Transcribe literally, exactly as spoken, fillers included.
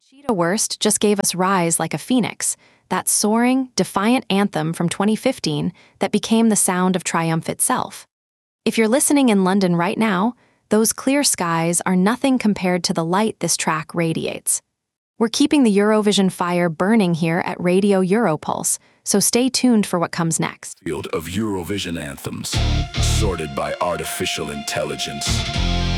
Cheetah Worst just gave us Rise Like a Phoenix, that soaring, defiant anthem from twenty fifteen that became the sound of triumph itself. If you're listening in London right now, those clear skies are nothing compared to the light this track radiates. We're keeping the Eurovision fire burning here at Radio Europulse, so stay tuned for what comes next. Field of Eurovision anthems, sorted by artificial intelligence.